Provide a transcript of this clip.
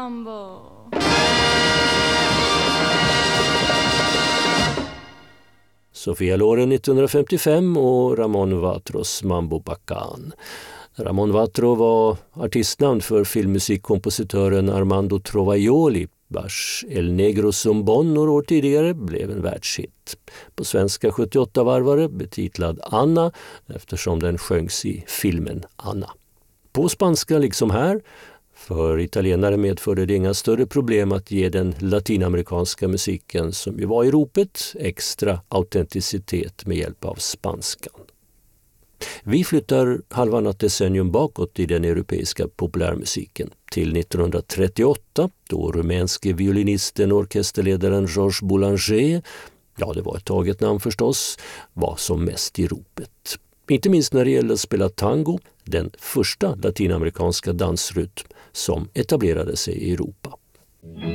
mambo. Sofia Loren 1955 och Ramon Vatros Mambo Bacan. Ramon Vatro var artistnamn för filmmusikkompositören Armando Trovaioli, vars El Negro Zumbon några år tidigare blev en världshit. På svenska 78-varvare betitlad Anna, eftersom den sjöngs i filmen Anna. På spanska liksom här, för italienare medförde det inga större problem att ge den latinamerikanska musiken, som ju var i ropet, extra autenticitet med hjälp av spanskan. Vi flyttar halvannat decennium bakåt i den europeiska populärmusiken till 1938, då rumänske violinisten och orkesterledaren Georges Boulanger, ja det var ett taget namn förstås, var som mest i ropet. Inte minst när det gällde att spela tango, den första latinamerikanska dansrytm som etablerade sig i Europa.